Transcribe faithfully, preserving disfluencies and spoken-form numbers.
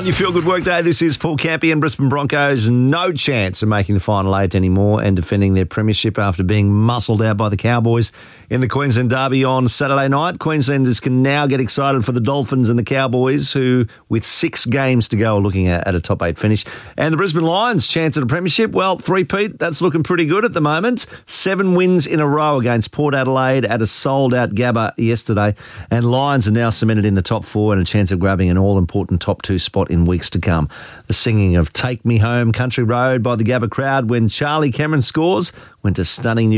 On your Feel Good Workday, this is Paul Campy and Brisbane Broncos. No chance of making the final eight anymore and defending their premiership after being muscled out by the Cowboys in the Queensland Derby on Saturday night. Queenslanders can now get excited for the Dolphins and the Cowboys, who, with six games to go, are looking at, at a top eight finish. And the Brisbane Lions' chance at a premiership, well, three-peat, that's looking pretty good at the moment. Seven wins in a row against Port Adelaide at a sold-out Gabba yesterday. And Lions are now cemented in the top four and a chance of grabbing an all-important top two spot in weeks to come. The singing of Take Me Home Country Road by the Gabba crowd when Charlie Cameron scores went to stunning